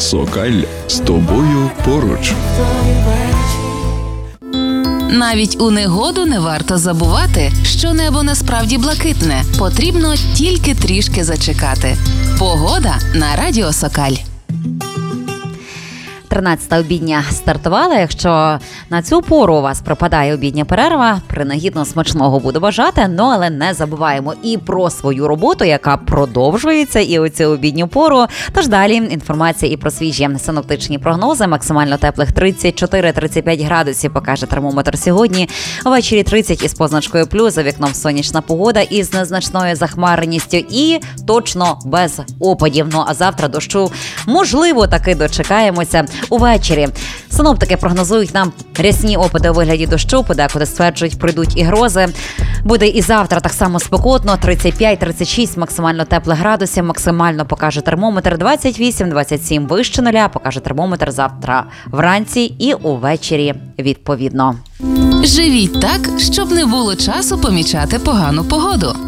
Сокаль з тобою поруч. Навіть у негоду не варто забувати, що небо насправді блакитне. Потрібно тільки трішки зачекати. Погода на Радіо Сокаль. 13-та обідня стартувала. Якщо на цю пору у вас пропадає обідня перерва, принагідно смачного буду бажати, але не забуваємо і про свою роботу, яка продовжується і у цю обідню пору. Тож далі інформація і про свіжі синоптичні прогнози. Максимально теплих 34-35 градусів покаже термометр сьогодні. Ввечері 30 із позначкою плюс, за вікном сонячна погода із незначною захмареністю і точно без опадів. А завтра дощу, можливо, таки дочекаємося увечері. Синоптики прогнозують нам рясні опади у вигляді дощу, подекуди стверджують, прийдуть і грози. Буде і завтра так само спекотно, 35-36 максимально теплих градусів, максимально покаже термометр 28-27 вище нуля, покаже термометр завтра вранці і увечері відповідно. Живіть так, щоб не було часу помічати погану погоду.